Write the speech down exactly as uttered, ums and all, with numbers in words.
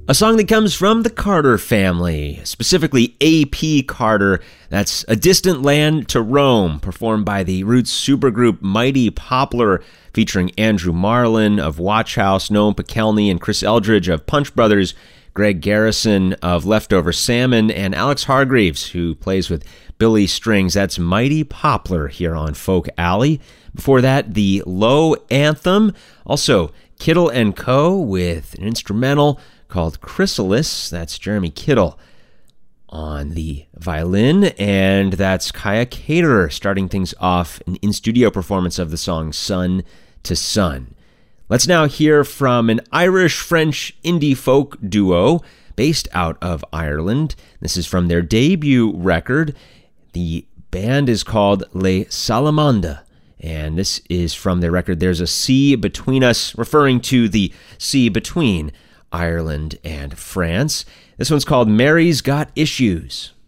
A song that comes from the Carter family, specifically A P Carter. That's A Distant Land to Roam, performed by the roots supergroup Mighty Poplar, featuring Andrew Marlin of Watch House, Noam Pikelny, and Chris Eldridge of Punch Brothers, Greg Garrison of Leftover Salmon, and Alex Hargreaves, who plays with Billy Strings. That's Mighty Poplar here on Folk Alley. Before that, the Low Anthem, also Kittle and Co. with an instrumental called Chrysalis. That's Jeremy Kittle on the violin, and that's Kaya Caterer starting things off an in-studio performance of the song Sun to Sun. Let's now hear from an Irish-French indie folk duo based out of Ireland. This is from their debut record. The band is called Les Salamandes, and this is from their record There's a Sea Between Us, referring to the sea between Ireland and France. This one's called Mary's Got Issues.